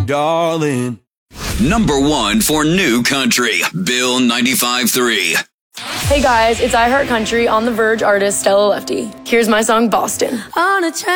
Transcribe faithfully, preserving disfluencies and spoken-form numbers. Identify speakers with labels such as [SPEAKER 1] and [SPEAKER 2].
[SPEAKER 1] darling.
[SPEAKER 2] Number one for new country, Bill ninety-five three.
[SPEAKER 3] Hey guys, it's I Heart Country on the Verge artist Stella Lefty. Here's my song Boston.
[SPEAKER 4] On a train.